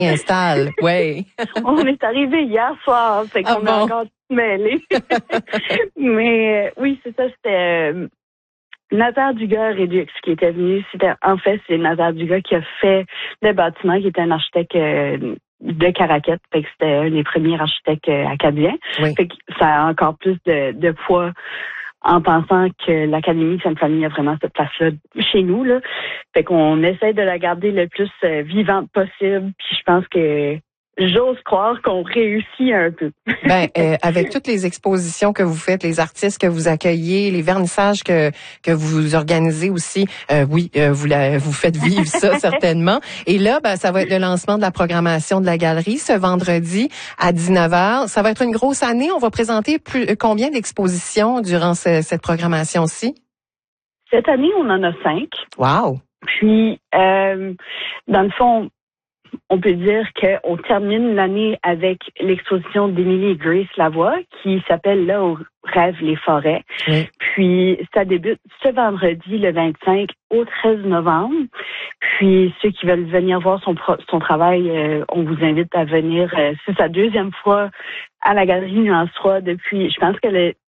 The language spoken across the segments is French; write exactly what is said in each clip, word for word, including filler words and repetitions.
installe, oui. On est arrivé hier soir, fait qu'on Ah bon? a encore tout mêlé. Mais euh, oui, c'est ça, c'était euh, Nazaire Dugas-Redux qui était venu. C'était, en fait, c'est Nazaire Dugas qui a fait le bâtiment, qui était un architecte euh, de Caraquet. Fait que c'était un des premiers architectes euh, acadiens. Oui. Fait que ça a encore plus de, de poids en pensant que l'Académie Sainte-Famille a vraiment cette place-là chez nous, là. Fait qu'on essaie de la garder le plus euh, vivante possible. Puis je pense que j'ose croire qu'on réussit un peu. Ben, euh, avec toutes les expositions que vous faites, les artistes que vous accueillez, les vernissages que que vous organisez aussi, euh, oui, euh, vous la, vous faites vivre ça certainement. Et là, ben, ça va être le lancement de la programmation de la galerie ce vendredi à dix-neuf heures. Ça va être une grosse année. On va présenter plus combien d'expositions durant ce, cette programmation-ci? Cette année, on en a cinq. Wow. Puis, euh, dans le fond, on peut dire qu'on termine l'année avec l'exposition d'Émilie et Grace Lavoie qui s'appelle Là où rêvent les forêts. Oui. Puis, ça débute ce vendredi, le vingt-cinq au treize novembre. Puis, ceux qui veulent venir voir son, pro- son travail, euh, on vous invite à venir. Euh, c'est sa deuxième fois à la Galerie Nuance trois depuis, je pense qu'elle est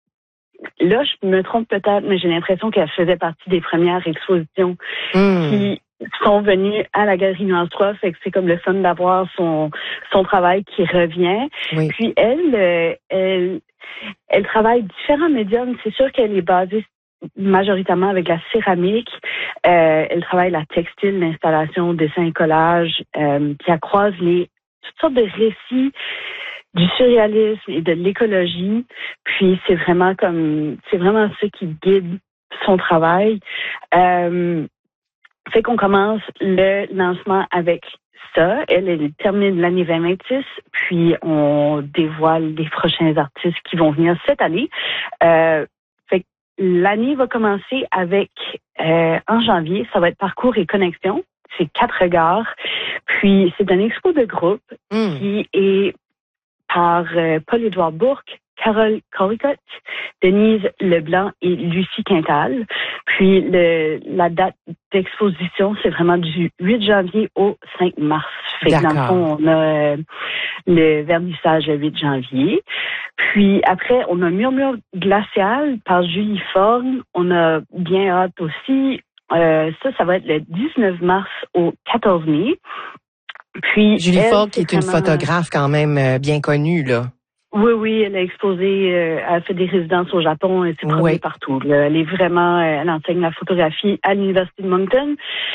là, je me trompe peut-être, mais j'ai l'impression qu'elle faisait partie des premières expositions Mmh. qui sont venues à la Galerie Nuance trois. Fait que c'est comme le fun d'avoir son son travail qui revient. Oui. Puis elle, euh, elle, elle travaille différents médiums. C'est sûr qu'elle est basée majoritairement avec la céramique. Euh, elle travaille la textile, l'installation, dessin et collage, euh, qui accroise les toutes sortes de récits du surréalisme et de l'écologie. Puis c'est vraiment comme c'est vraiment ça qui guide son travail. Euh, fait qu'on commence le lancement avec ça. Elle, elle termine l'année vingt vingt-six, puis on dévoile les prochains artistes qui vont venir cette année. Euh, fait que l'année va commencer avec euh, en janvier, ça va être Parcours et Connexion. C'est quatre regards. Puis c'est un expo de groupe Mmh. qui est par euh, Paul-Édouard Bourque, Carole Collicutt, Denise Leblanc et Lucie Quintal. Puis le, la date d'exposition, c'est vraiment du huit janvier au cinq mars. Fait que dans le fond, on a euh, le vernissage le huit janvier. Puis après, on a Murmure glacial par Julie Forne. On a Bien hâte aussi. Euh, ça, ça va être le dix-neuf mars au quatorze mai. Puis, Julie elle, Ford, qui est une vraiment... photographe quand même euh, bien connue, là. Oui, oui, elle a exposé, euh, elle a fait des résidences au Japon, elle s'est promenée Oui. partout. Là. Elle est vraiment, euh, elle enseigne la photographie à l'Université de Moncton.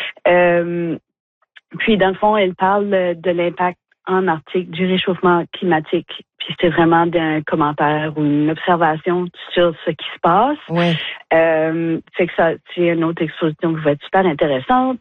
Euh, puis, dans le fond, elle parle de l'impact en Arctique du réchauffement climatique. Puis, c'est vraiment d'un commentaire ou une observation sur ce qui se passe. Oui. Euh, fait que ça, c'est une autre exposition qui va être super intéressante.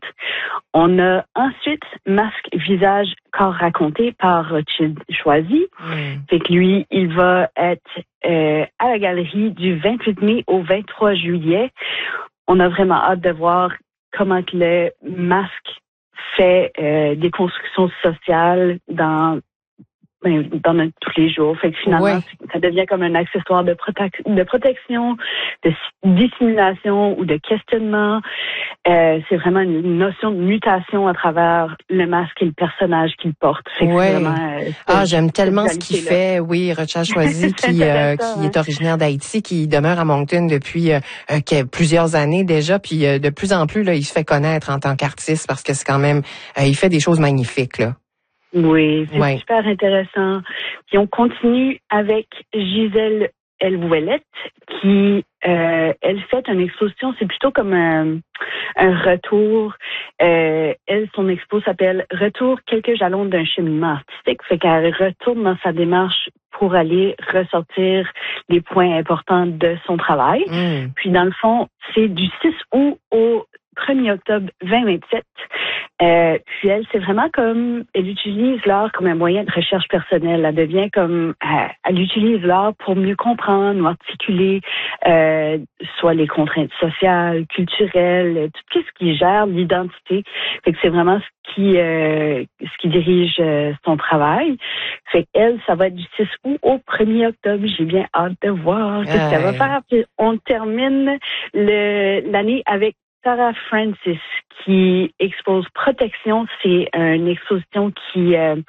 On a ensuite Masque, visage, corps raconté par Rothschild Choisy. Mmh. Fait que lui, il va être euh, à la galerie du vingt-huit mai au vingt-trois juillet. On a vraiment hâte de voir comment que le masque fait euh, des constructions sociales dans ben, dans notre, tous les jours. Fait que finalement, Ouais. ça devient comme un accessoire de, prote- de protection, de dissimulation ou de questionnement. Euh, c'est vraiment une notion de mutation à travers le masque et le personnage qu'il porte. Fait que Ouais. c'est vraiment, euh, Ah, j'aime tellement ce qu'il fait. Oui, Rothschild Choisy, qui, euh, qui hein? est originaire d'Haïti, qui demeure à Moncton depuis euh, euh, plusieurs années déjà, puis euh, de plus en plus, là, il se fait connaître en tant qu'artiste parce que c'est quand même, euh, il fait des choses magnifiques, là. Oui, c'est ouais. super intéressant. Puis on continue avec Gisèle Elvouellette qui, euh, elle fait une exposition, c'est plutôt comme un, un retour. Euh, elle, son expo s'appelle Retour, quelques jalons d'un cheminement artistique. Fait qu'elle retourne dans sa démarche pour aller ressortir les points importants de son travail. Mm. Puis dans le fond, c'est du six août au premier octobre vingt vingt-sept. Euh, puis elle, c'est vraiment comme, elle utilise l'art comme un moyen de recherche personnelle. Elle devient comme, elle, elle utilise l'art pour mieux comprendre ou articuler euh, soit les contraintes sociales, culturelles, tout ce qui gère l'identité. Fait que c'est vraiment ce qui euh, ce qui dirige euh, son travail. Fait qu'elle, ça va être du six août au premier octobre. J'ai bien hâte de voir ce qu'elle va faire. Puis on termine le l'année avec Sarah Francis qui expose Protection. C'est une exposition qui euh,